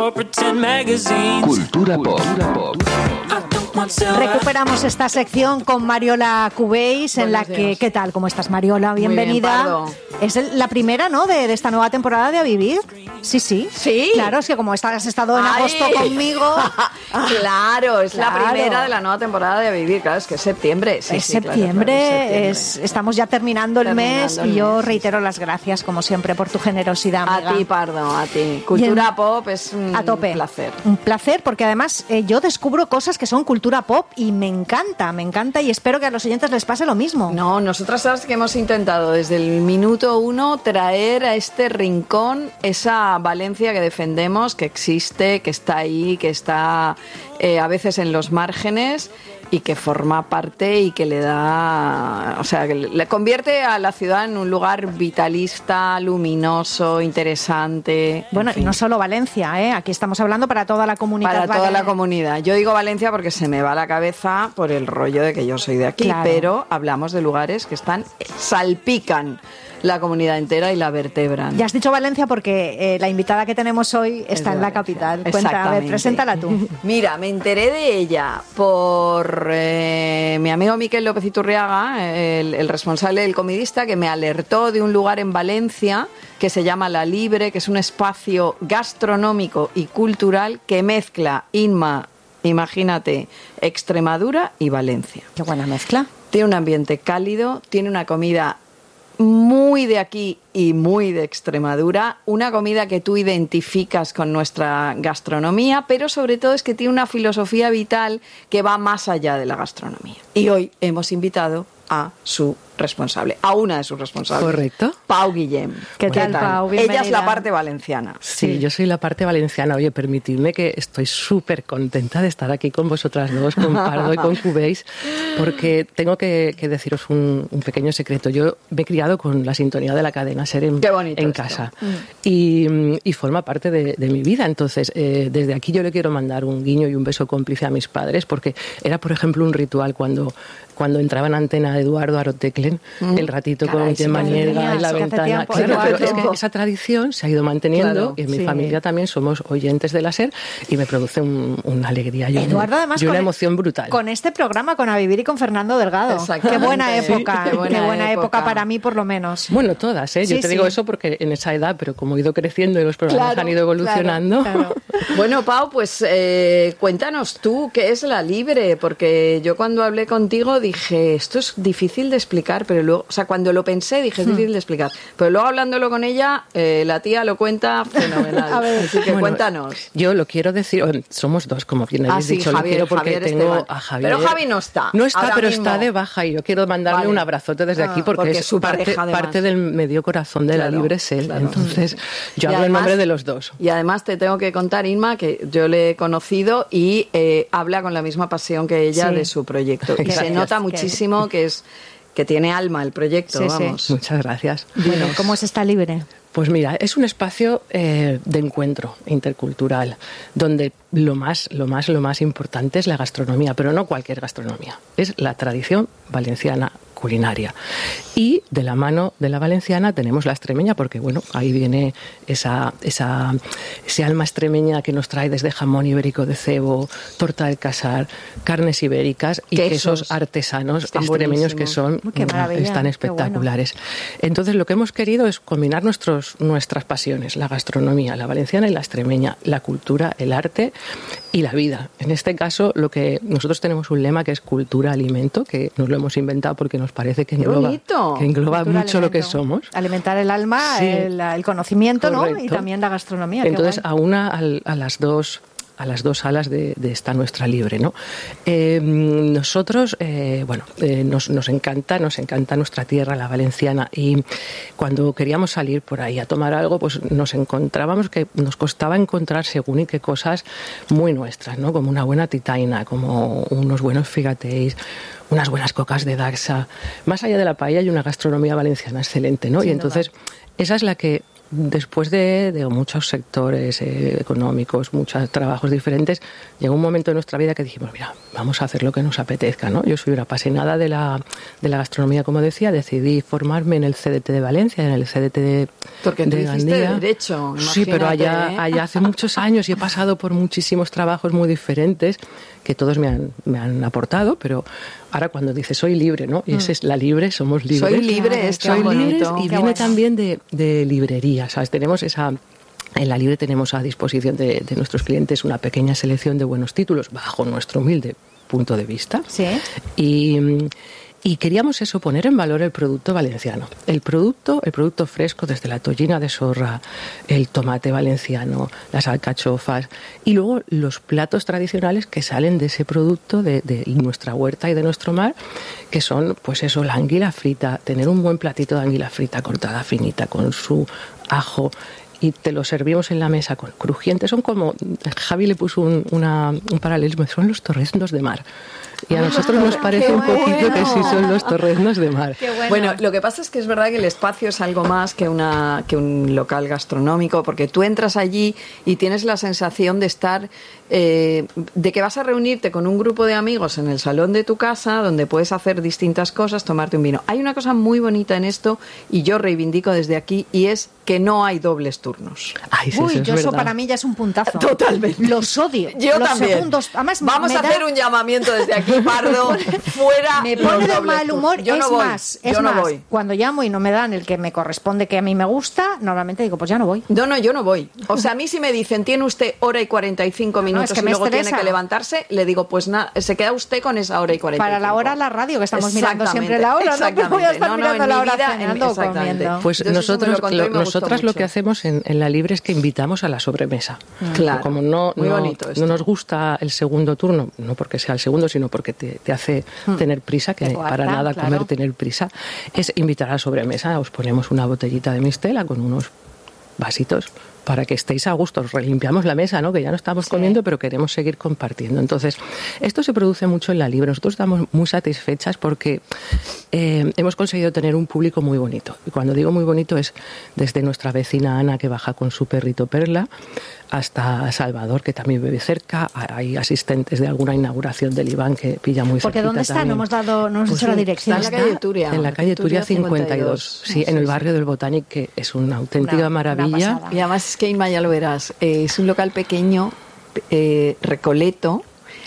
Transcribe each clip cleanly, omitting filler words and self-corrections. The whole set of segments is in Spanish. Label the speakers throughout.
Speaker 1: or pretend magazines.
Speaker 2: Cultura pop.
Speaker 3: Recuperamos esta sección con Mariola Cubéis, en la que... ¿Qué tal? ¿Cómo estás, Mariola? Bienvenida.
Speaker 4: Muy bien,
Speaker 3: es la primera, ¿no?, de esta nueva temporada de A Vivir. Sí.
Speaker 4: ¿Sí?
Speaker 3: Claro, es que como has estado en agosto conmigo...
Speaker 4: Claro, es la primera de la nueva temporada de A Vivir. Claro, es que es septiembre.
Speaker 3: Es septiembre. Estamos ya terminando el mes y yo reitero las gracias, como siempre, por tu generosidad, amiga.
Speaker 4: A ti, Pardo, a ti. Cultura pop es un placer.
Speaker 3: Un placer, porque además yo descubro cosas que son cultura pop y me encanta y espero que a los oyentes les pase lo mismo.
Speaker 4: No, nosotras sabes que hemos intentado desde el minuto 1 traer a este rincón esa Valencia que defendemos, que existe, que está ahí, que está a veces en los márgenes y que forma parte y que le da, o sea, que le convierte a la ciudad en un lugar vitalista, luminoso, interesante.
Speaker 3: Bueno, y no solo Valencia, ¿eh? Aquí estamos hablando para toda la comunidad.
Speaker 4: Para toda la comunidad. Yo digo Valencia porque se me va la cabeza por el rollo de que yo soy de aquí, claro. Pero hablamos de lugares que salpican la comunidad entera y la vertebran.
Speaker 3: Ya has dicho Valencia porque la invitada que tenemos hoy está en la capital. Cuéntame, preséntala tú.
Speaker 4: Mira, me enteré de ella por mi amigo Miquel López Iturriaga, el responsable del Comidista, que me alertó de un lugar en Valencia que se llama La Libre, que es un espacio gastronómico y cultural que mezcla, imagínate, Extremadura y Valencia.
Speaker 3: Qué buena mezcla.
Speaker 4: Tiene un ambiente cálido, tiene una comida muy de aquí y muy de Extremadura, una comida que tú identificas con nuestra gastronomía, pero sobre todo es que tiene una filosofía vital que va más allá de la gastronomía. Y hoy hemos invitado a su responsable, a una de sus responsables.
Speaker 5: Correcto.
Speaker 4: Pau Guillem.
Speaker 3: ¿Qué tal, Pau? Bienvenida.
Speaker 4: Ella es la parte valenciana.
Speaker 5: Sí, yo soy la parte valenciana. Oye, permitidme que estoy súper contenta de estar aquí con vosotras dos, con Pardo y con Cubéis, porque tengo que deciros un pequeño secreto. Yo me he criado con la sintonía de la cadena SER en casa y forma parte de mi vida. Entonces, desde aquí yo le quiero mandar un guiño y un beso cómplice a mis padres, porque era, por ejemplo, un ritual cuando entraba en antena Eduardo Aroteclen, el ratito con Gemma Nierga en la ventana. Claro, pero es que esa tradición se ha ido manteniendo, y en mi familia también somos oyentes de la SER y me produce una alegría y una emoción brutal.
Speaker 3: Con este programa, con A Vivir y con Fernando Delgado. Qué buena época, qué buena época para mí, por lo menos.
Speaker 5: Bueno, todas, ¿eh? Yo te digo eso porque en esa edad, pero como he ido creciendo y los programas han ido evolucionando.
Speaker 3: Claro.
Speaker 4: Bueno, Pau, pues cuéntanos tú qué es La Libre, porque yo cuando hablé contigo dije, esto es difícil de explicar, pero luego, o sea, cuando lo pensé dije, es difícil de explicar, pero luego hablándolo con ella, la tía lo cuenta fenomenal. A ver, así que cuéntanos.
Speaker 5: Yo lo quiero decir, somos dos, como bien habéis dicho,
Speaker 4: Javier,
Speaker 5: lo quiero porque
Speaker 4: Javier
Speaker 5: tengo
Speaker 4: Esteban.
Speaker 5: a Javier.
Speaker 4: Pero Javi no está.
Speaker 5: No está, pero
Speaker 4: mismo.
Speaker 5: está de baja y yo quiero mandarle un abrazote desde aquí porque es
Speaker 4: su pareja,
Speaker 5: parte del medio corazón de La Libre es él.
Speaker 4: Claro.
Speaker 5: Entonces, yo
Speaker 4: Y
Speaker 5: hablo
Speaker 4: además,
Speaker 5: en nombre de los dos.
Speaker 4: Y además te tengo que contar, Inma, que yo le he conocido y habla con la misma pasión que ella de su proyecto. Y se nota muchísimo que tiene alma el proyecto, vamos.
Speaker 5: Sí. Muchas gracias.
Speaker 3: Bueno, ¿cómo es esta Libre?
Speaker 5: Pues mira, es un espacio de encuentro intercultural, donde lo más importante es la gastronomía, pero no cualquier gastronomía, es la tradición valenciana culinaria. Y de la mano de la valenciana tenemos la extremeña, porque bueno, ahí viene ese alma extremeña que nos trae desde jamón ibérico de cebo, torta del casar, carnes ibéricas y quesos artesanos extremeños que son están espectaculares. Bueno. Entonces lo que hemos querido es combinar nuestras pasiones, la gastronomía, la valenciana y la extremeña, la cultura, el arte y la vida. En este caso, nosotros tenemos un lema que es cultura-alimento, que nos lo hemos inventado porque nos parece que engloba mucho lo que somos.
Speaker 3: Alimentar el alma, el conocimiento, ¿no? Y también la gastronomía.
Speaker 5: Entonces, a las dos alas de esta nuestra Libre, ¿no? Nosotros, nos encanta nuestra tierra, la valenciana, y cuando queríamos salir por ahí a tomar algo, pues nos encontrábamos que nos costaba encontrar según y qué cosas muy nuestras, ¿no? Como una buena titaina, como unos buenos figateis, unas buenas cocas de Daxa. Más allá de la paella hay una gastronomía valenciana excelente, ¿no? Sí, y entonces esa es la que después de muchos sectores económicos, muchos trabajos diferentes, llegó un momento en nuestra vida que dijimos, mira, vamos a hacer lo que nos apetezca, ¿no? Yo soy una apasionada de la gastronomía, como decía, decidí formarme en el CDT de Valencia, en el CDT de
Speaker 4: Porque tú
Speaker 5: de
Speaker 4: hiciste
Speaker 5: Gandía.
Speaker 4: Derecho,
Speaker 5: Sí, pero
Speaker 4: imagínate,
Speaker 5: allá hace muchos años y he pasado por muchísimos trabajos muy diferentes que todos me han aportado, pero ahora cuando dices soy libre, ¿no? Y esa es la libre, somos libres.
Speaker 4: Soy libre, es
Speaker 5: Soy
Speaker 4: tan
Speaker 5: libres
Speaker 4: bonito.
Speaker 5: y
Speaker 3: Qué
Speaker 5: viene
Speaker 3: bueno.
Speaker 5: también de librería, ¿sabes? Tenemos en la Libre tenemos a disposición de nuestros clientes una pequeña selección de buenos títulos bajo nuestro humilde punto de vista.
Speaker 3: Sí.
Speaker 5: Y queríamos eso, poner en valor el producto valenciano. El producto fresco, desde la tollina de sorra, el tomate valenciano, las alcachofas y luego los platos tradicionales que salen de ese producto de nuestra huerta y de nuestro mar, que son, pues eso, la anguila frita, tener un buen platito de anguila frita cortada finita con su ajo, y te lo servimos en la mesa con crujientes. Son como, Javi le puso un paralelismo, son los torreznos de mar. Y a nosotros nos parece
Speaker 3: qué
Speaker 5: un poquito que sí
Speaker 3: bueno.
Speaker 5: son los torreznos de mar.
Speaker 3: Qué bueno.
Speaker 4: Bueno, lo que pasa es que es verdad que el espacio es algo más que un local gastronómico, porque tú entras allí y tienes la sensación de estar, de que vas a reunirte con un grupo de amigos en el salón de tu casa, donde puedes hacer distintas cosas, tomarte un vino. Hay una cosa muy bonita en esto, y yo reivindico desde aquí, y es que no hay dobles turnos.
Speaker 5: Ay, sí,
Speaker 3: Uy,
Speaker 5: eso es
Speaker 3: yo eso
Speaker 5: verdad.
Speaker 3: para mí ya es un puntazo.
Speaker 4: Totalmente.
Speaker 3: Los odio.
Speaker 4: Yo
Speaker 3: los
Speaker 4: también.
Speaker 3: Segundos. Además,
Speaker 4: Vamos a hacer un llamamiento desde aquí, Pardo, fuera
Speaker 3: me
Speaker 4: los
Speaker 3: pone de
Speaker 4: dobles
Speaker 3: mal
Speaker 4: turnos.
Speaker 3: humor.
Speaker 4: Yo
Speaker 3: es
Speaker 4: no voy,
Speaker 3: más,
Speaker 4: yo no voy.
Speaker 3: cuando llamo y no me dan el que me corresponde, que a mí me gusta, normalmente digo, pues ya no voy.
Speaker 4: No, yo no voy. O sea, a mí si me dicen, tiene usted hora y 45 minutos
Speaker 3: es que
Speaker 4: y
Speaker 3: me
Speaker 4: luego
Speaker 3: estresa.
Speaker 4: tiene que levantarse, le digo, pues nada, se queda usted con esa hora y 45.
Speaker 3: Para la hora la radio, que estamos mirando
Speaker 4: Exactamente,
Speaker 3: siempre la hora, no que voy a estar
Speaker 4: exactamente.
Speaker 3: mirando
Speaker 4: en
Speaker 3: la
Speaker 4: mi
Speaker 3: hora
Speaker 4: vida,
Speaker 3: cenando o
Speaker 4: exactamente.
Speaker 3: comiendo.
Speaker 5: Pues
Speaker 4: Entonces, eso me lo contó y me gustó
Speaker 5: nosotras lo
Speaker 4: mucho.
Speaker 5: que hacemos en la Libre es que invitamos a la sobremesa.
Speaker 4: Claro,
Speaker 5: Como no
Speaker 4: muy bonito esto.
Speaker 5: no nos gusta el segundo turno, no porque sea el segundo, sino porque te hace tener prisa, que
Speaker 3: Te coarta,
Speaker 5: para nada
Speaker 3: claro.
Speaker 5: comer tener prisa, es invitar a la sobremesa. Os ponemos una botellita de mistela con unos vasitos para que estéis a gusto. Os relimpiamos la mesa, ¿no? Que ya no estamos comiendo, pero queremos seguir compartiendo. Entonces, esto se produce mucho en la Libre. Nosotros estamos muy satisfechas porque hemos conseguido tener un público muy bonito. Y cuando digo muy bonito es desde nuestra vecina Ana, que baja con su perrito Perla, hasta Salvador, que también vive cerca. Hay asistentes de alguna inauguración del Iván que pilla muy cerquita.
Speaker 3: Porque ¿dónde está?
Speaker 5: también.
Speaker 3: No hemos dado, no hemos
Speaker 5: Pues
Speaker 3: dicho la
Speaker 5: sí,
Speaker 3: dirección.
Speaker 4: está en la calle Turia.
Speaker 5: En la calle Turia 52.
Speaker 4: 52.
Speaker 5: Sí, en el barrio del Botanic, que es una auténtica
Speaker 3: Una
Speaker 5: maravilla.
Speaker 3: pasada.
Speaker 4: Y además es que, Inma, ya lo verás, es un local pequeño, recoleto,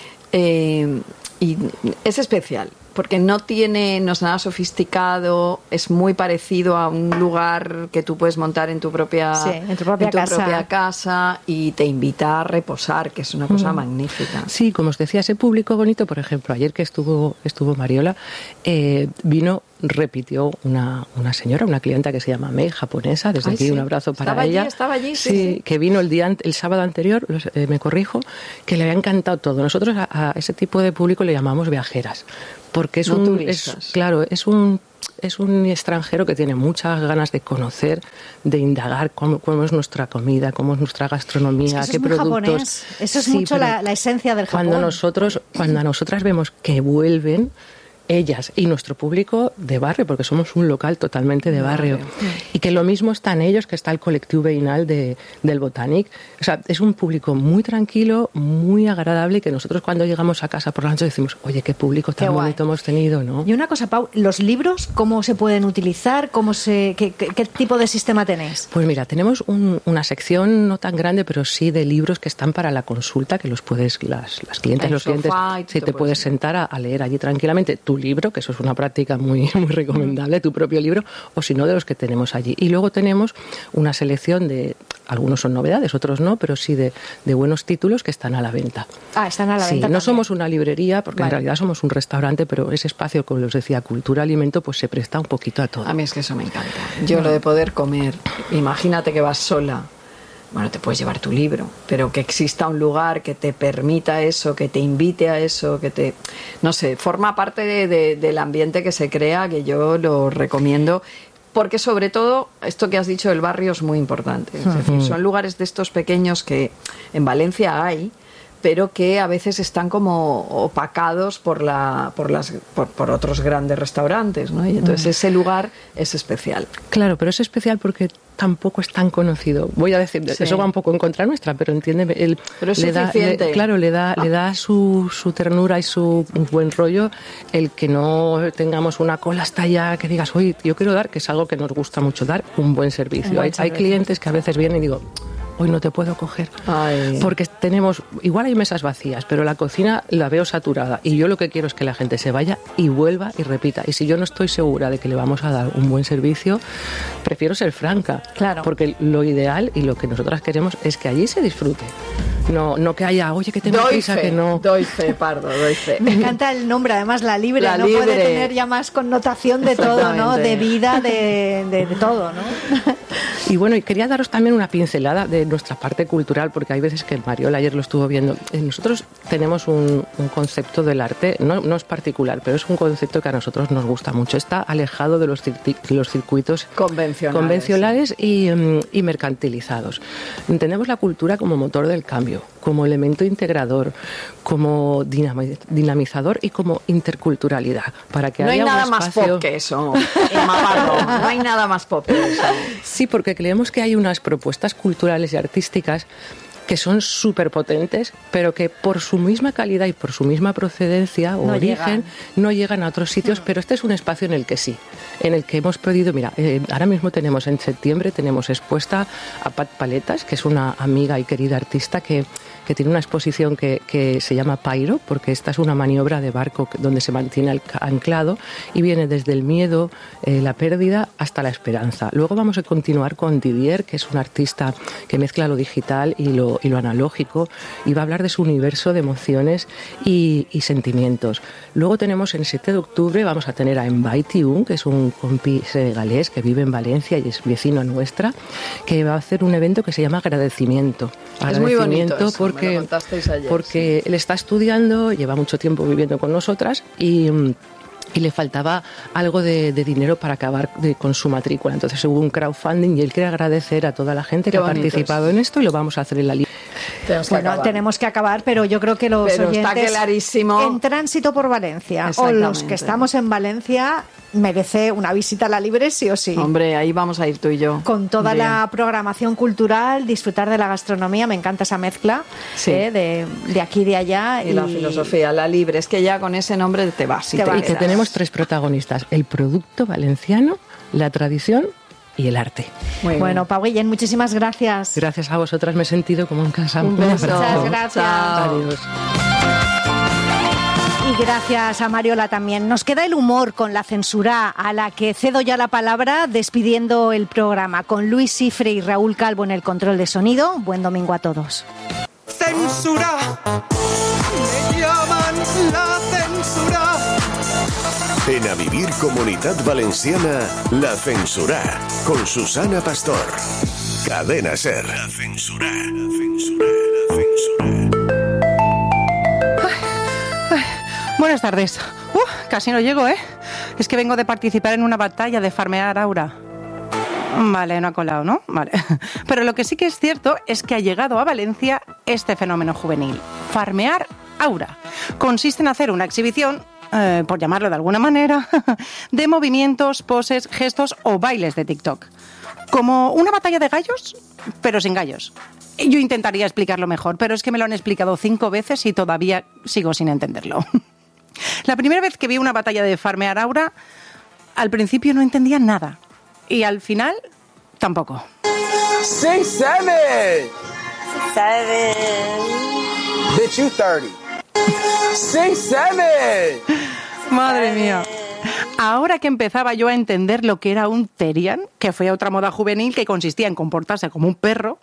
Speaker 4: y es especial, porque no es nada sofisticado, es muy parecido a un lugar que tú puedes montar en tu propia,
Speaker 3: Sí, en tu propia
Speaker 4: casa, y te invita a reposar, que es una cosa magnífica.
Speaker 5: Sí, como os decía, ese público bonito, por ejemplo, ayer que estuvo Mariola, repitió una señora, una clienta que se llama Mei, japonesa, desde
Speaker 4: Ay,
Speaker 5: aquí
Speaker 4: sí.
Speaker 5: un abrazo para
Speaker 4: Estaba allí,
Speaker 5: ella.
Speaker 4: estaba allí, sí.
Speaker 5: Que vino el sábado anterior, me corrijo, que le había encantado todo. Nosotros a ese tipo de público le llamamos viajeras, porque es
Speaker 4: No
Speaker 5: un
Speaker 4: turistas.
Speaker 5: es un extranjero que tiene muchas ganas de conocer, de indagar cómo es nuestra comida, cómo es nuestra gastronomía,
Speaker 3: Es que eso
Speaker 5: qué
Speaker 3: es muy
Speaker 5: productos.
Speaker 3: japonés. Eso es
Speaker 5: Sí,
Speaker 3: mucho
Speaker 5: pero
Speaker 3: la esencia del Japón.
Speaker 5: cuando a nosotras vemos que vuelven ellas y nuestro público de barrio, porque somos un local totalmente de barrio, y que lo mismo están ellos, que está el colectivo vecinal del Botanic. O sea, es un público muy tranquilo, muy agradable, y que nosotros cuando llegamos a casa por la noche decimos, oye, qué público tan
Speaker 3: Qué guay.
Speaker 5: bonito hemos tenido, ¿no?
Speaker 3: Y una cosa, Pau, ¿los libros cómo se pueden utilizar? ¿Qué tipo de sistema tenéis?
Speaker 5: Pues mira, tenemos una sección no tan grande, pero sí de libros que están para la consulta, que los puedes, las clientes,
Speaker 4: El
Speaker 5: los clientes,
Speaker 4: sofá y tú
Speaker 5: sí,
Speaker 4: te
Speaker 5: te
Speaker 4: puedes
Speaker 5: puedes sentar a leer allí tranquilamente tu libro, que eso es una práctica muy, muy recomendable, tu propio libro, o si no, de los que tenemos allí. Y luego tenemos una selección de, algunos son novedades, otros no, pero sí de buenos títulos que están a la venta.
Speaker 3: Ah, están a la
Speaker 5: Sí,
Speaker 3: venta
Speaker 5: no
Speaker 3: también.
Speaker 5: somos una librería, porque
Speaker 3: Vale.
Speaker 5: en realidad somos un restaurante, pero ese espacio, como os decía, cultura, alimento, pues se presta un poquito a todo.
Speaker 4: A mí es que eso me encanta. Yo lo de poder comer, imagínate que vas sola, bueno, te puedes llevar tu libro, pero que exista un lugar que te permita eso, que te invite a eso, no sé, forma parte del ambiente que se crea, que yo lo recomiendo. Porque sobre todo, esto que has dicho del barrio es muy importante. Es decir, son lugares de estos pequeños que en Valencia hay, pero que a veces están como opacados por otros grandes restaurantes, ¿no? Y entonces ese lugar es especial.
Speaker 5: Claro, pero es especial porque tampoco es tan conocido. Voy a decir, eso va un poco en contra nuestra, pero entiéndeme,
Speaker 4: pero es
Speaker 5: le
Speaker 4: suficiente.
Speaker 5: le da su ternura y su buen rollo el que no tengamos una cola hasta allá, que digas, oye, yo quiero dar, que es algo que nos gusta mucho, dar un buen servicio. Hay clientes que a veces vienen y digo, hoy no te puedo coger. Ay. Porque igual hay mesas vacías, pero la cocina la veo saturada y yo lo que quiero es que la gente se vaya y vuelva y repita. Y si yo no estoy segura de que le vamos a dar un buen servicio, prefiero ser franca.
Speaker 3: Claro.
Speaker 5: Porque lo ideal y lo que nosotras queremos es que allí se disfrute. No que haya, oye, que tengo prisa, que no.
Speaker 4: Doy fe, Pardo, doy fe.
Speaker 3: Me encanta el nombre, además la libre,
Speaker 4: la
Speaker 3: no
Speaker 4: libre.
Speaker 3: Puede tener ya más connotación de todo, ¿no? De vida, de todo, ¿no?
Speaker 5: Y bueno, y quería daros también una pincelada de nuestra parte cultural, porque hay veces que Mariola ayer lo estuvo viendo. Nosotros tenemos un concepto del arte, no es particular, pero es un concepto que a nosotros nos gusta mucho. Está alejado de los circuitos convencionales y mercantilizados. Entendemos la cultura como motor del cambio, como elemento integrador, como dinamizador y como interculturalidad. Para que haya
Speaker 4: no hay nada
Speaker 5: un espacio...
Speaker 4: más pop que eso, Pardo. No hay nada más pop que eso.
Speaker 5: Sí, porque creemos que hay unas propuestas culturales y artísticas que son súper potentes, pero que por su misma calidad y por su misma procedencia o origen no llegan a otros sitios, pero este es un espacio en el que sí, en el que hemos podido, mira, ahora mismo tenemos en septiembre, tenemos expuesta a Pat Paletas, que es una amiga y querida artista que tiene una exposición que se llama Pairo, porque esta es una maniobra de barco donde se mantiene anclado y viene desde el miedo, la pérdida, hasta la esperanza. Luego vamos a continuar con Didier, que es un artista que mezcla lo digital y lo analógico, y va a hablar de su universo de emociones y sentimientos. Luego tenemos el 7 de octubre, vamos a tener a Mbaye Thioune, que es un compi senegalés que vive en Valencia y es vecino nuestra, que va a hacer un evento que se llama Agradecimiento.
Speaker 4: Es muy bonito eso,
Speaker 5: porque él está estudiando, lleva mucho tiempo viviendo con nosotras y le faltaba algo de dinero para acabar con su matrícula. Entonces hubo un crowdfunding y él quiere agradecer a toda la gente que ha participado en esto y lo vamos a hacer en la línea.
Speaker 3: Tenemos que acabar, pero yo creo que los oyentes
Speaker 4: está clarísimo.
Speaker 3: En tránsito por Valencia o los que estamos en Valencia merece una visita a la Libre sí o sí.
Speaker 4: Hombre, ahí vamos a ir tú y yo.
Speaker 3: Con toda la programación cultural, disfrutar de la gastronomía, me encanta esa mezcla de aquí y de allá.
Speaker 4: Y la filosofía, la Libre, es que ya con ese nombre te vas. Y
Speaker 5: que tenemos 3 protagonistas, el producto valenciano, la tradición y el arte.
Speaker 3: Bueno, Pau Guillén, muchísimas gracias.
Speaker 5: Gracias a vosotras, me he sentido como en casa.
Speaker 4: Un beso.
Speaker 3: Muchas gracias.
Speaker 4: Chao.
Speaker 5: Adiós.
Speaker 3: Y gracias a Mariola también. Nos queda el humor con la censura, a la que cedo ya la palabra despidiendo el programa, con Luis Cifre y Raúl Calvo en el control de sonido. Buen domingo a todos.
Speaker 1: Censura, me llaman la censura.
Speaker 2: En A Vivir Comunitat Valenciana, La Censura, con Susana Pastor. Cadena SER. La Censura, la Censura, la Censura.
Speaker 6: Buenas tardes. Casi no llego, ¿eh? Es que vengo de participar en una batalla de farmear aura. Vale, no ha colado, ¿no? Vale. Pero lo que sí que es cierto es que ha llegado a Valencia este fenómeno juvenil. Farmear aura. Consiste en hacer una exhibición, por llamarlo de alguna manera, de movimientos, poses, gestos o bailes de TikTok. Como una batalla de gallos, pero sin gallos. Yo intentaría explicarlo mejor, pero es que me lo han explicado 5 veces y todavía sigo sin entenderlo. La primera vez que vi una batalla de farmear aura, al principio no entendía nada. Y al final, tampoco.
Speaker 1: 6-7.
Speaker 7: 7.
Speaker 1: Bitch, you 30. 6-7.
Speaker 6: Madre mía. Ahora que empezaba yo a entender lo que era un terian, que fue otra moda juvenil que consistía en comportarse como un perro.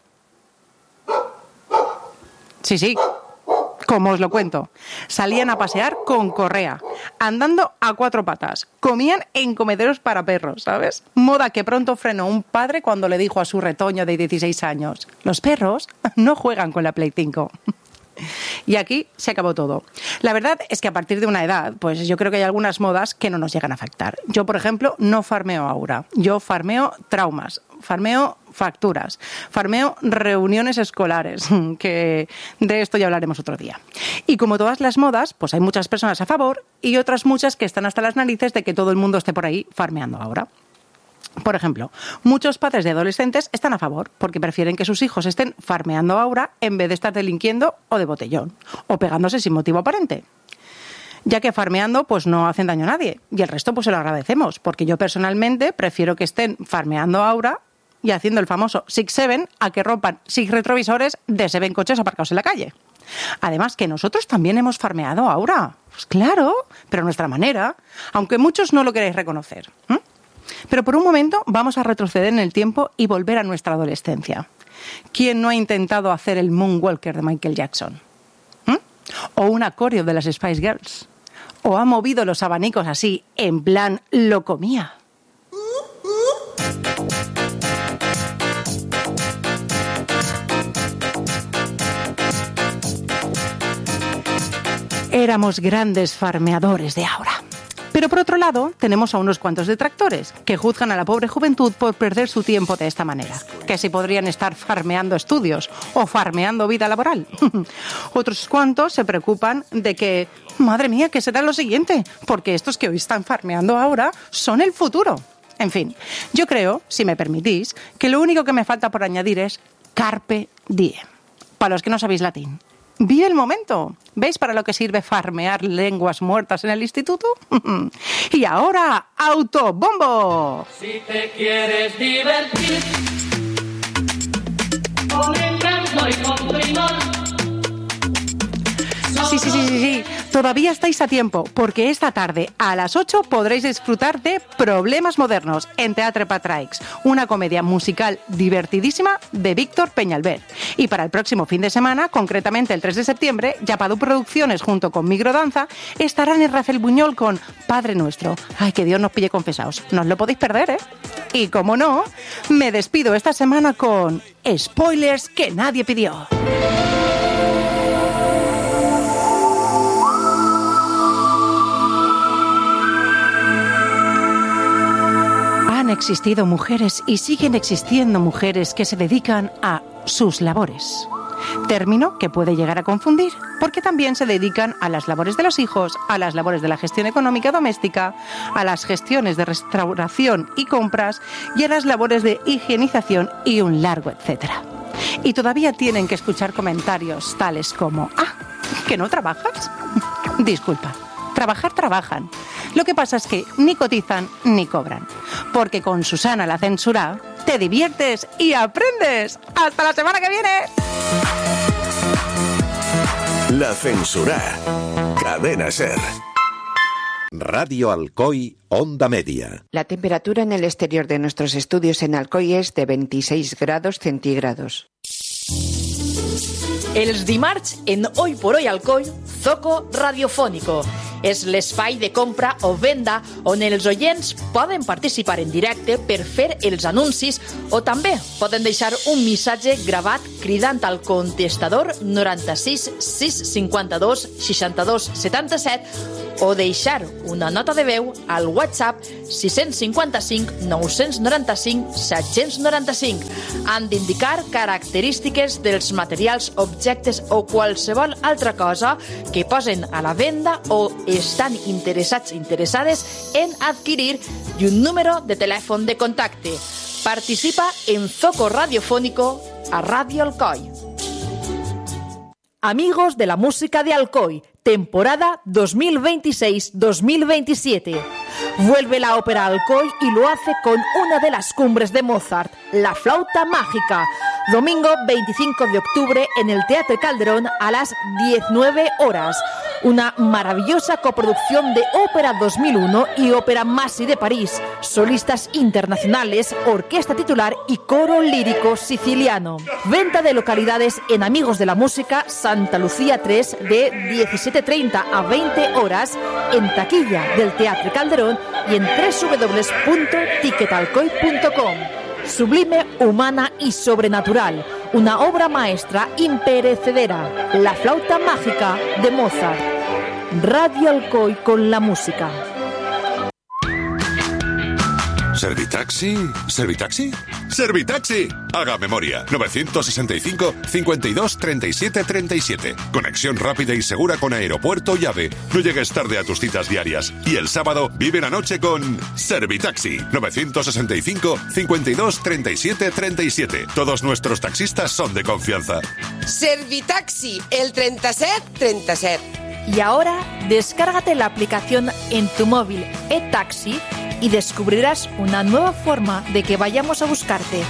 Speaker 6: Sí, como os lo cuento. Salían a pasear con correa, andando a 4 patas, comían en comederos para perros, ¿sabes? Moda que pronto frenó un padre cuando le dijo a su retoño de 16 años: los perros no juegan con la Play 5. Y aquí se acabó todo. La verdad es que a partir de una edad, pues yo creo que hay algunas modas que no nos llegan a afectar. Yo, por ejemplo, no farmeo aura. Yo farmeo traumas, farmeo facturas, farmeo reuniones escolares, que de esto ya hablaremos otro día. Y como todas las modas, pues hay muchas personas a favor y otras muchas que están hasta las narices de que todo el mundo esté por ahí farmeando aura. Por ejemplo, muchos padres de adolescentes están a favor porque prefieren que sus hijos estén farmeando aura en vez de estar delinquiendo o de botellón, o pegándose sin motivo aparente. Ya que farmeando pues no hacen daño a nadie, y el resto pues se lo agradecemos, porque yo personalmente prefiero que estén farmeando aura y haciendo el famoso 6-7 a que rompan 6 retrovisores de 7 coches aparcados en la calle. Además que nosotros también hemos farmeado aura. Pues claro, pero a nuestra manera, aunque muchos no lo queréis reconocer. Pero por un momento vamos a retroceder en el tiempo y volver a nuestra adolescencia. ¿Quién no ha intentado hacer el Moonwalker de Michael Jackson? ¿O un coreo de las Spice Girls? ¿O ha movido los abanicos así, en plan lo comía? Éramos grandes farmeadores de aura. Pero por otro lado, tenemos a unos cuantos detractores que juzgan a la pobre juventud por perder su tiempo de esta manera, que si podrían estar farmeando estudios o farmeando vida laboral. Otros cuantos se preocupan de que, madre mía, ¿qué será lo siguiente? Porque estos que hoy están farmeando ahora son el futuro. En fin, yo creo, si me permitís, que lo único que me falta por añadir es carpe diem. Para los que no sabéis latín. Vive el momento. ¿Veis para lo que sirve farmear lenguas muertas en el instituto? Y ahora, autobombo.
Speaker 7: Si te quieres divertir, con encanto y con primor.
Speaker 6: Sí. Todavía estáis a tiempo, porque esta tarde a las 8 podréis disfrutar de Problemas Modernos en Teatre Patraix, una comedia musical divertidísima de Víctor Peñalver. Y para el próximo fin de semana, concretamente el 3 de septiembre, Yapadu Producciones junto con Microdanza estarán en Rafael Buñol con Padre Nuestro. Ay, que Dios nos pille confesados. No os lo podéis perder, ¿eh? Y como no, me despido esta semana con spoilers que nadie pidió. Han existido mujeres y siguen existiendo mujeres que se dedican a sus labores. Término que puede llegar a confundir, porque también se dedican a las labores de los hijos, a las labores de la gestión económica doméstica, a las gestiones de restauración y compras y a las labores de higienización y un largo etcétera. Y todavía tienen que escuchar comentarios tales como ¿que no trabajas? Disculpa. Trabajan. Lo que pasa es que ni cotizan ni cobran. Porque con Susana la Censura te diviertes y aprendes. ¡Hasta la semana que viene!
Speaker 2: La Censura. Cadena SER.
Speaker 8: Radio Alcoy, Onda Media.
Speaker 9: La temperatura en el exterior de nuestros estudios en Alcoy es de 26 grados centígrados.
Speaker 10: Els dimarts, en Hoy por Hoy Alcoy, Zoco Radiofónico. És l'espai de compra o venda on els oients poden participar en directe per fer els anuncis o també poden deixar un missatge gravat cridant al contestador 96 652 62 77 o deixar una nota de veu al WhatsApp 655 995 795. Han d'indicar característiques dels materials, objectes o qualsevol altra cosa que posen a la venda o estan interessades en adquirir i un número de telèfon de contacte. Participa en Zoco Radiofónico a Radio Alcoy. Amigos de la música de Alcoy, temporada 2026-2027. Vuelve la ópera Alcoy y lo hace con una de las cumbres de Mozart, La Flauta Mágica. Domingo 25 de octubre en el Teatre Calderón a las 19 horas. Una maravillosa coproducción de Ópera 2001 y Ópera Masi de París. Solistas internacionales, orquesta titular y coro lírico siciliano. Venta de localidades en Amigos de la Música, Santa Lucía 3, de 17:30 a 20 horas, en taquilla del Teatre Calderón y en www.ticketalcoy.com. Sublime, humana y sobrenatural. una obra maestra imperecedera, La flauta mágica de Mozart. Radio Alcoy con la música.
Speaker 11: ¿Servitaxi? ¿Servitaxi? ¡Servitaxi! Haga memoria. 965 52 37 37. Conexión rápida y segura con aeropuerto y AVE. No llegues tarde a tus citas diarias. Y el sábado vive la noche con Servitaxi. 965 52 37 37. Todos nuestros taxistas son de confianza.
Speaker 12: Servitaxi, el 37 37.
Speaker 10: Y ahora, descárgate la aplicación en tu móvil eTaxi y descubrirás una nueva forma de que vayamos a buscarte.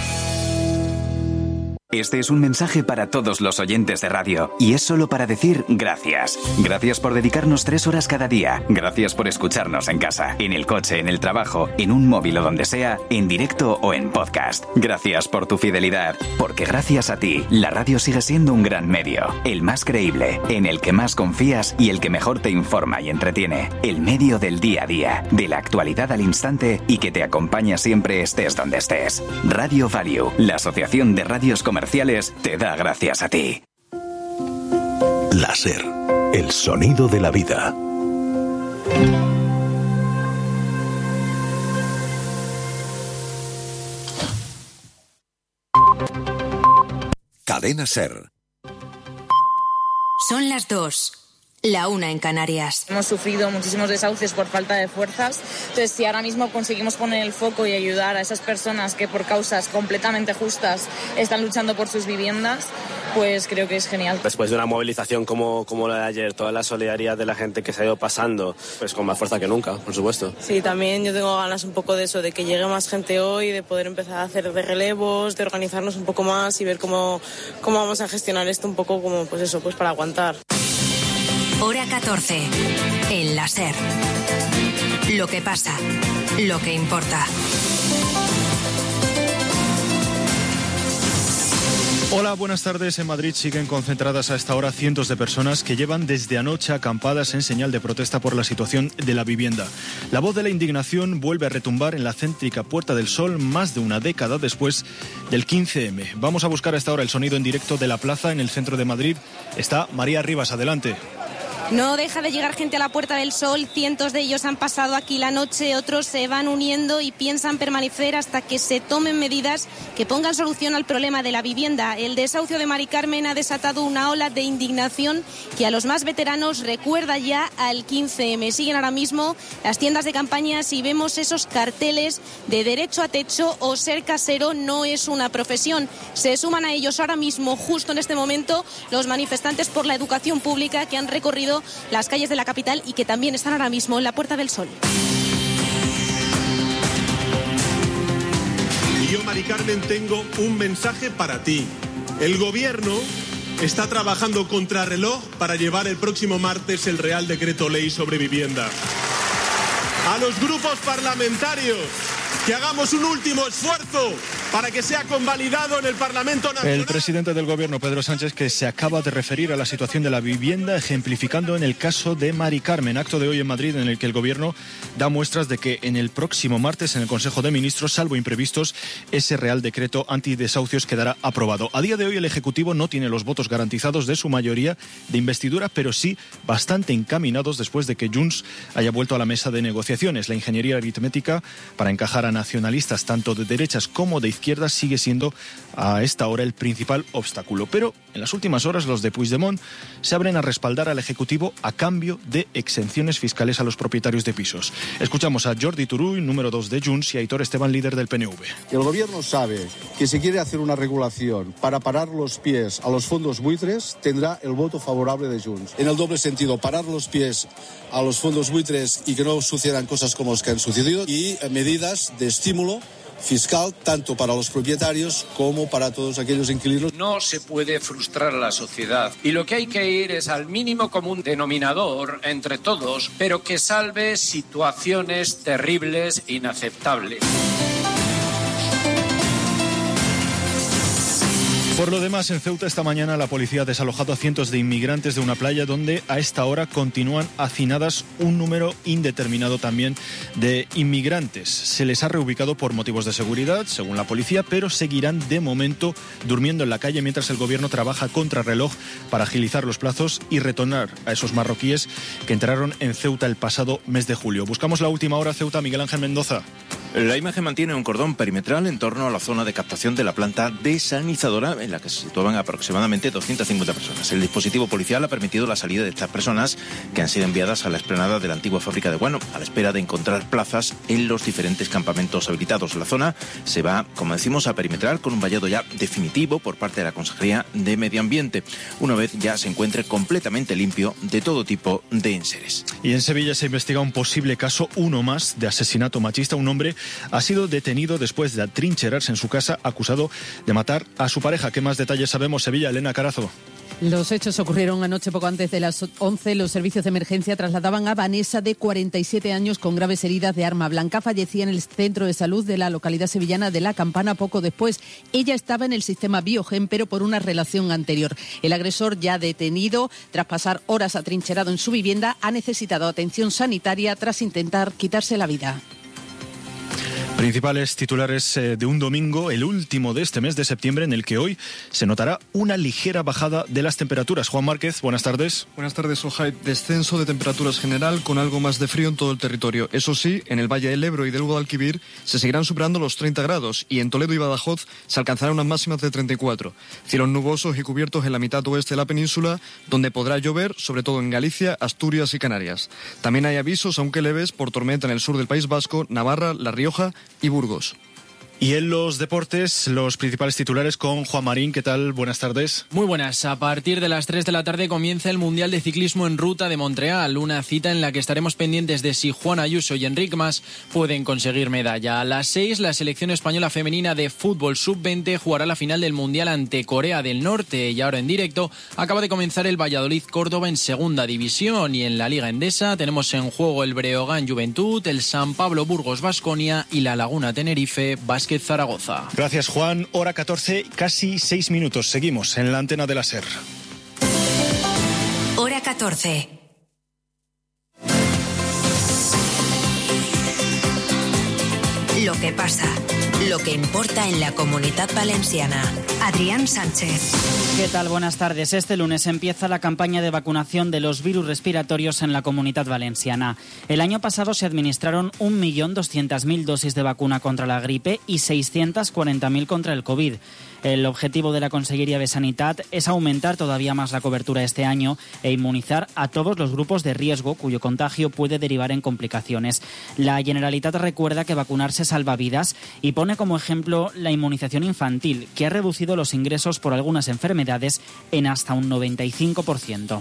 Speaker 13: Este es un mensaje para todos los oyentes de radio y es solo para decir gracias. Gracias por dedicarnos 3 horas cada día. Gracias por escucharnos en casa, en el coche, en el trabajo, en un móvil o donde sea, en directo o en podcast. Gracias por tu fidelidad, porque gracias a ti, la radio sigue siendo un gran medio, el más creíble, en el que más confías y el que mejor te informa y entretiene. El medio del día a día, de la actualidad al instante y que te acompaña siempre estés donde estés. Radio Value, la Asociación de Radios Comerciales, te da gracias a ti.
Speaker 2: Láser, el sonido de la vida. Cadena Ser.
Speaker 14: Son las 2. La 1 en Canarias.
Speaker 15: Hemos sufrido muchísimos desahucios por falta de fuerzas. Entonces, si ahora mismo conseguimos poner el foco y ayudar a esas personas que por causas completamente justas están luchando por sus viviendas, pues creo que es genial.
Speaker 16: Después de una movilización como la de ayer, toda la solidaridad de la gente que se ha ido pasando, pues con más fuerza que nunca, por supuesto.
Speaker 15: Sí, también yo tengo ganas un poco de eso, de que llegue más gente hoy, de poder empezar a hacer de relevos, de organizarnos un poco más y ver cómo vamos a gestionar esto un poco como, pues eso, pues para aguantar.
Speaker 14: Hora 14. En la Ser. Lo que pasa, lo que importa.
Speaker 17: Hola, buenas tardes. En Madrid siguen concentradas a esta hora cientos de personas que llevan desde anoche acampadas en señal de protesta por la situación de la vivienda. La voz de la indignación vuelve a retumbar en la céntrica Puerta del Sol más de una década después del 15M. Vamos a buscar a esta hora el sonido en directo de la plaza en el centro de Madrid. Está María Rivas, adelante.
Speaker 18: No deja de llegar gente a la Puerta del Sol, cientos de ellos han pasado aquí la noche, otros se van uniendo y piensan permanecer hasta que se tomen medidas que pongan solución al problema de la vivienda. El desahucio de Mari Carmen ha desatado una ola de indignación que a los más veteranos recuerda ya al 15M. Siguen ahora mismo las tiendas de campañas y vemos esos carteles de derecho a techo o ser casero no es una profesión. Se suman a ellos ahora mismo, justo en este momento, los manifestantes por la educación pública que han recorrido las calles de la capital y que también están ahora mismo en la Puerta del Sol.
Speaker 19: Y yo, Mari Carmen, tengo un mensaje para ti. El gobierno está trabajando contrarreloj para llevar el próximo martes el Real Decreto Ley sobre vivienda. A los grupos parlamentarios, que hagamos un último esfuerzo para que sea convalidado en el Parlamento Nacional.
Speaker 17: El presidente del Gobierno, Pedro Sánchez, que se acaba de referir a la situación de la vivienda, ejemplificando en el caso de Mari Carmen, acto de hoy en Madrid en el que el Gobierno da muestras de que en el próximo martes en el Consejo de Ministros, salvo imprevistos, ese Real Decreto antidesahucios quedará aprobado. A día de hoy el Ejecutivo no tiene los votos garantizados de su mayoría de investidura, pero sí bastante encaminados después de que Junts haya vuelto a la mesa de negociaciones. La ingeniería aritmética para encajar a nacionalistas tanto de derechas como de izquierdas sigue siendo a esta hora el principal obstáculo. Pero en las últimas horas los de Puigdemont se abren a respaldar al Ejecutivo a cambio de exenciones fiscales a los propietarios de pisos. Escuchamos a Jordi Turull, número 2 de Junts, y a Aitor Esteban, líder del PNV.
Speaker 20: El Gobierno sabe que si quiere hacer una regulación para parar los pies a los fondos buitres, tendrá el voto favorable de Junts. En el doble sentido, parar los pies a los fondos buitres y que no sucedan cosas como las que han sucedido, y medidas de estímulo fiscal tanto para los propietarios como para todos aquellos inquilinos.
Speaker 21: No se puede frustrar a la sociedad y lo que hay que ir es al mínimo común denominador entre todos, pero que salve situaciones terribles e inaceptables.
Speaker 17: Por lo demás, en Ceuta esta mañana la policía ha desalojado a cientos de inmigrantes de una playa donde a esta hora continúan hacinadas un número indeterminado también de inmigrantes. Se les ha reubicado por motivos de seguridad, según la policía, pero seguirán de momento durmiendo en la calle mientras el gobierno trabaja contrarreloj para agilizar los plazos y retornar a esos marroquíes que entraron en Ceuta el pasado mes de julio. Buscamos la última hora, Ceuta. Miguel Ángel Mendoza.
Speaker 4: La imagen mantiene un cordón perimetral en torno a la zona de captación de la planta desalinizadora en la que se situaban aproximadamente 250 personas. El dispositivo policial ha permitido la salida de estas personas que han sido enviadas a la explanada de la antigua fábrica de guano a la espera de encontrar plazas en los diferentes campamentos habilitados. La zona se va, como decimos, a perimetral con un vallado ya definitivo por parte de la Consejería de Medio Ambiente, una vez ya se encuentre completamente limpio de todo tipo de enseres.
Speaker 17: Y en Sevilla se investiga un posible caso, uno más, de asesinato machista. Un hombre ha sido detenido después de atrincherarse en su casa acusado de matar a su pareja. ¿Qué más detalles sabemos? Sevilla, Elena Carazo.
Speaker 22: Los hechos ocurrieron anoche poco antes de las 11. Los servicios de emergencia trasladaban a Vanessa, de 47 años, con graves heridas de arma blanca. Fallecía en el centro de salud de la localidad sevillana de La Campana poco después. Ella estaba en el sistema Biogen, pero por una relación anterior. El agresor, ya detenido, tras pasar horas atrincherado en su vivienda, ha necesitado atención sanitaria tras intentar quitarse la vida.
Speaker 17: Principales titulares de un domingo, el último de este mes de septiembre, en el que hoy se notará una ligera bajada de las temperaturas. Juan Márquez, buenas tardes.
Speaker 23: Buenas tardes, Ojai. Descenso de temperaturas general con algo más de frío en todo el territorio. Eso sí, en el Valle del Ebro y del Guadalquivir se seguirán superando los 30 grados y en Toledo y Badajoz se alcanzarán unas máximas de 34. Cielos nubosos y cubiertos en la mitad oeste de la península, donde podrá llover, sobre todo en Galicia, Asturias y Canarias. También hay avisos, aunque leves, por tormenta en el sur del País Vasco, Navarra, La Rioja y Burgos.
Speaker 17: Y en los deportes, los principales titulares con Juan Marín. ¿Qué tal? Buenas tardes.
Speaker 24: Muy buenas. A partir de las 3 de la tarde comienza el Mundial de Ciclismo en Ruta de Montreal, una cita en la que estaremos pendientes de si Juan Ayuso y Enric Mas pueden conseguir medalla. A las 6, la selección española femenina de fútbol sub-20 jugará la final del Mundial ante Corea del Norte. Y ahora en directo acaba de comenzar el Valladolid-Córdoba en segunda división, y en la Liga Endesa tenemos en juego el Breogán Juventud, el San Pablo Burgos Baskonia y la Laguna Tenerife Básquet Zaragoza.
Speaker 17: Gracias, Juan. Hora 14, casi 6 minutos. Seguimos en la antena de la SER.
Speaker 14: Hora 14. Lo que pasa, lo que importa en la Comunitat Valenciana. Adrián Sánchez.
Speaker 25: ¿Qué tal? Buenas tardes. Este lunes empieza la campaña de vacunación de los virus respiratorios en la Comunitat Valenciana. El año pasado se administraron 1.200.000 dosis de vacuna contra la gripe y 640.000 contra el COVID. El objetivo de la Conselleria de Sanitat es aumentar todavía más la cobertura este año e inmunizar a todos los grupos de riesgo cuyo contagio puede derivar en complicaciones. La Generalitat recuerda que vacunarse salva vidas y pone como ejemplo la inmunización infantil, que ha reducido los ingresos por algunas enfermedades en hasta un 95%.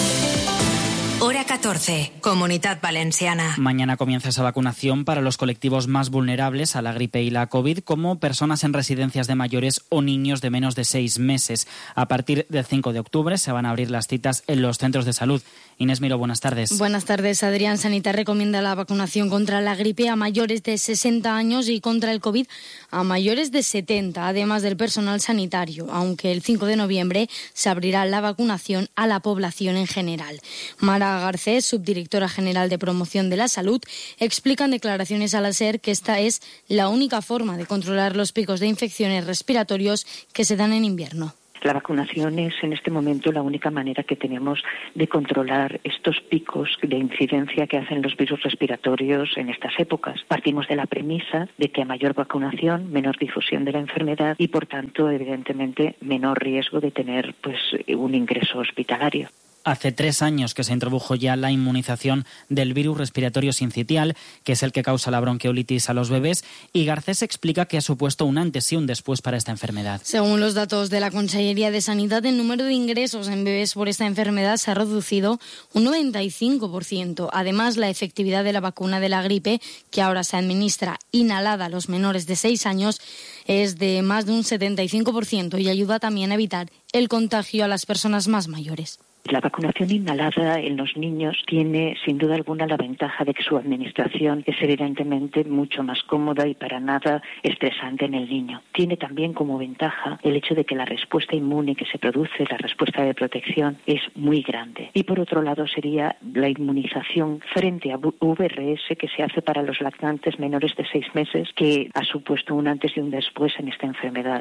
Speaker 14: Hora 14, Comunitat Valenciana.
Speaker 25: Mañana comienza esa vacunación para los colectivos más vulnerables a la gripe y la COVID, como personas en residencias de mayores o niños de menos de 6 meses. A partir del 5 de octubre se van a abrir las citas en los centros de salud. Inés Miró, buenas tardes.
Speaker 26: Buenas tardes, Adrián. Sanitat recomienda la vacunación contra la gripe a mayores de 60 años y contra el COVID a mayores de 70, además del personal sanitario, aunque el 5 de noviembre se abrirá la vacunación a la población en general. Mara Garcés, subdirectora general de Promoción de la Salud, explica en declaraciones a la SER que esta es la única forma de controlar los picos de infecciones respiratorios que se dan en invierno.
Speaker 27: La vacunación es en este momento la única manera que tenemos de controlar estos picos de incidencia que hacen los virus respiratorios en estas épocas. Partimos de la premisa de que a mayor vacunación, menor difusión de la enfermedad y, por tanto, evidentemente, menor riesgo de tener un ingreso hospitalario.
Speaker 25: Hace 3 años que se introdujo ya la inmunización del virus respiratorio sincitial, que es el que causa la bronquiolitis a los bebés, y Garcés explica que ha supuesto un antes y un después para esta enfermedad.
Speaker 26: Según los datos de la Consellería de Sanidad, el número de ingresos en bebés por esta enfermedad se ha reducido un 95%. Además, la efectividad de la vacuna de la gripe, que ahora se administra inhalada a los menores de 6 años, es de más de un 75% y ayuda también a evitar el contagio a las personas más mayores.
Speaker 27: La vacunación inhalada en los niños tiene sin duda alguna la ventaja de que su administración es evidentemente mucho más cómoda y para nada estresante en el niño. Tiene también como ventaja el hecho de que la respuesta inmune que se produce, la respuesta de protección, es muy grande. Y por otro lado sería la inmunización frente a VRS que se hace para los lactantes menores de 6 meses, que ha supuesto un antes y un después en esta enfermedad.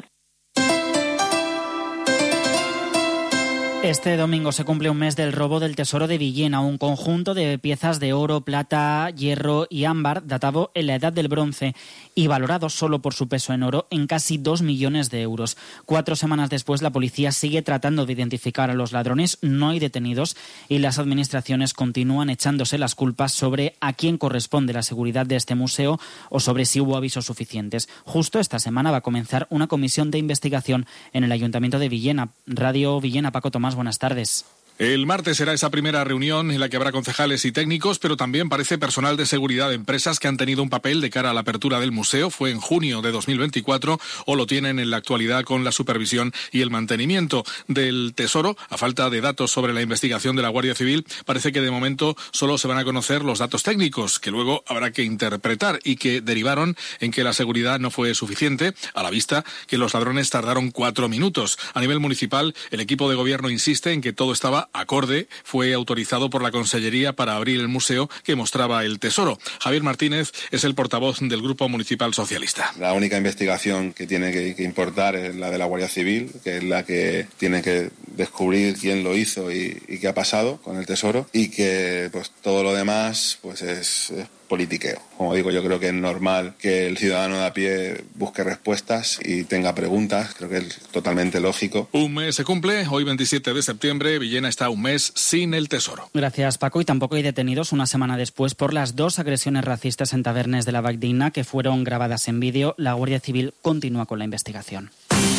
Speaker 25: Este domingo se cumple un mes del robo del Tesoro de Villena, un conjunto de piezas de oro, plata, hierro y ámbar datado en la Edad del Bronce y valorado solo por su peso en oro en casi 2 millones de euros. 4 semanas después, la policía sigue tratando de identificar a los ladrones, no hay detenidos y las administraciones continúan echándose las culpas sobre a quién corresponde la seguridad de este museo o sobre si hubo avisos suficientes. Justo esta semana va a comenzar una comisión de investigación en el Ayuntamiento de Villena. Radio Villena, Paco Tomás, buenas tardes.
Speaker 1: El martes será esa primera reunión en la que habrá concejales y técnicos, pero también parece personal de seguridad de empresas que han tenido un papel de cara a la apertura del museo. Fue en junio de 2024 o lo tienen en la actualidad con la supervisión y el mantenimiento del Tesoro. A falta de datos sobre la investigación de la Guardia Civil, parece que de momento solo se van a conocer los datos técnicos, que luego habrá que interpretar y que derivaron en que la seguridad no fue suficiente, a la vista que los ladrones tardaron 4 minutos. A nivel municipal, el equipo de gobierno insiste en que todo estaba acorde, fue autorizado por la Consellería para abrir el museo que mostraba el Tesoro. Javier Martínez es el portavoz del Grupo Municipal Socialista.
Speaker 3: La única investigación que tiene que importar es la de la Guardia Civil, que es la que tiene que descubrir quién lo hizo y qué ha pasado con el Tesoro, y que pues todo lo demás pues es politiqueo. Como digo, yo creo que es normal que el ciudadano de a pie busque respuestas y tenga preguntas, creo que es totalmente lógico.
Speaker 1: Un mes se cumple, hoy 27 de septiembre, Villena está un mes sin el Tesoro.
Speaker 25: Gracias, Paco, y tampoco hay detenidos una semana después por las 2 agresiones racistas en tabernes de la Valldigna que fueron grabadas en vídeo. La Guardia Civil continúa con la investigación.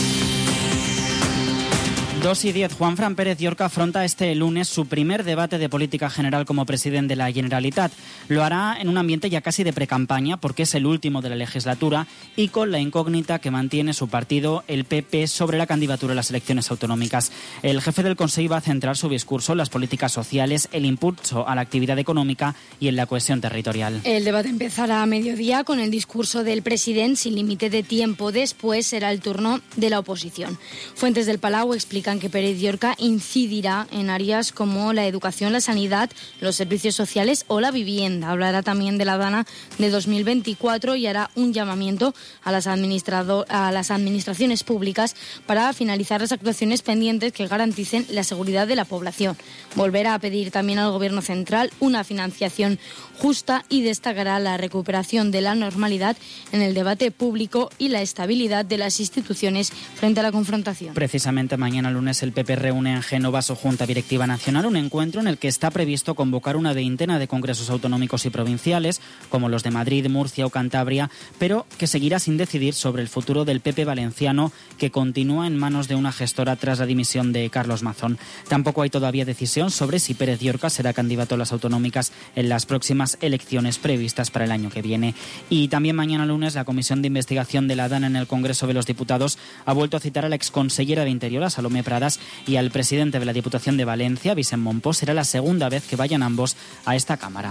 Speaker 25: 2:10. Juanfran Pérez Llorca afronta este lunes su primer debate de política general como presidente de la Generalitat. Lo hará en un ambiente ya casi de precampaña porque es el último de la legislatura y con la incógnita que mantiene su partido, el PP, sobre la candidatura a las elecciones autonómicas. El jefe del Consejo va a centrar su discurso en las políticas sociales, el impulso a la actividad económica y en la cohesión territorial.
Speaker 26: El debate empezará a mediodía con el discurso del presidente sin límite de tiempo. Después será el turno de la oposición. Fuentes del Palau explican que Pérez Llorca incidirá en áreas como la educación, la sanidad, los servicios sociales o la vivienda. Hablará también de la Dana de 2024 y hará un llamamiento a las administraciones públicas para finalizar las actuaciones pendientes que garanticen la seguridad de la población. Volverá a pedir también al Gobierno central una financiación justa y destacará la recuperación de la normalidad en el debate público y la estabilidad de las instituciones frente a la confrontación.
Speaker 25: Precisamente mañana lunes el PP reúne en Génova su Junta Directiva Nacional, un encuentro en el que está previsto convocar una veintena de congresos autonómicos y provinciales, como los de Madrid, Murcia o Cantabria, pero que seguirá sin decidir sobre el futuro del PP valenciano, que continúa en manos de una gestora tras la dimisión de Carlos Mazón. Tampoco hay todavía decisión sobre si Pérez Llorca será candidato a las autonómicas en las próximas elecciones previstas para el año que viene. Y también mañana lunes la Comisión de Investigación de la Dana en el Congreso de los Diputados ha vuelto a citar a la exconsellera de Interior, a Salomé Pradas, y al presidente de la Diputación de Valencia, Vicent Mompós. Será la segunda vez que vayan ambos a esta Cámara.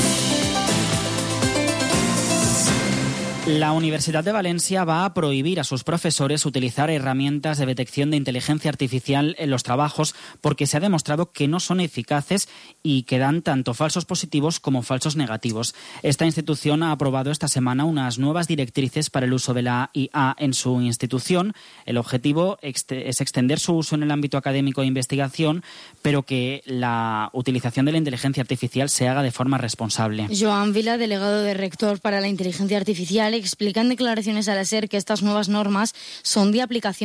Speaker 25: La Universidad de Valencia va a prohibir a sus profesores utilizar herramientas de detección de inteligencia artificial en los trabajos porque se ha demostrado que no son eficaces y que dan tanto falsos positivos como falsos negativos. Esta institución ha aprobado esta semana unas nuevas directrices para el uso de la IA en su institución. El objetivo es extender su uso en el ámbito académico e investigación, pero que la utilización de la inteligencia artificial se haga de forma responsable.
Speaker 26: Joan Vila, delegado de rector para la inteligencia artificial, explica en declaraciones a la SER que estas nuevas normas son de aplicación